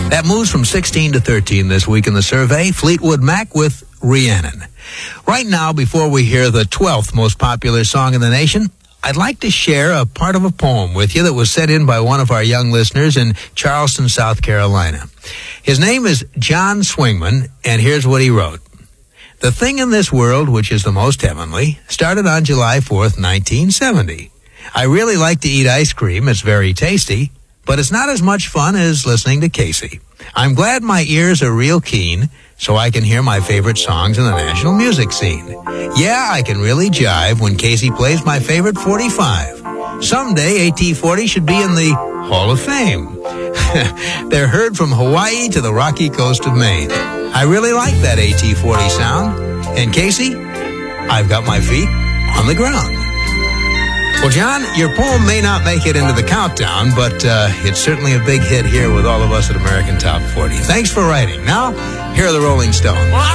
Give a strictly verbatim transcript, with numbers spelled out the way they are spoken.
That moves from sixteen to thirteen this week in the survey. Fleetwood Mac with Rhiannon. Right now, before we hear the twelfth most popular song in the nation, I'd like to share a part of a poem with you that was sent in by one of our young listeners in Charleston, South Carolina. His name is John Swingman, and here's what he wrote. The thing in this world which is the most heavenly started on July fourth, nineteen seventy. I really like to eat ice cream. It's very tasty, but it's not as much fun as listening to Casey. I'm glad my ears are real keen so I can hear my favorite songs in the national music scene. Yeah, I can really jive when Casey plays my favorite forty-five. Someday, A T forty should be in the Hall of Fame. They're heard from Hawaii to the rocky coast of Maine. I really like that A T forty sound. And Casey, I've got my feet on the ground. Well, John, your poem may not make it into the countdown, but uh, it's certainly a big hit here with all of us at American Top forty. Thanks for writing. Now, here are the Rolling Stones. Well,